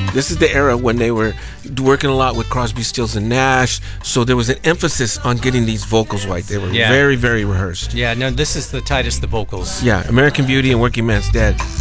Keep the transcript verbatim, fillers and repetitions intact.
This is the era when they were working a lot with Crosby, Stills, and Nash. So there was an emphasis on getting these vocals right. They were Yeah. very, very rehearsed. Yeah, no, this is the tightest the vocals. Yeah, American Beauty and Working Man's Dead.